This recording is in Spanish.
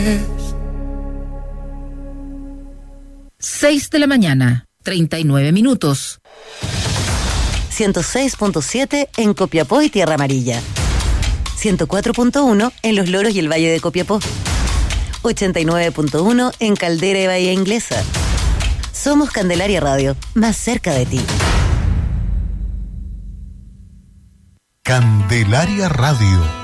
6:39 a.m. 106.7 en Copiapó y Tierra Amarilla. 104.1 en Los Loros y el Valle de Copiapó. 89.1 en Caldera y Bahía Inglesa. Somos Candelaria Radio, más cerca de ti. Candelaria Radio.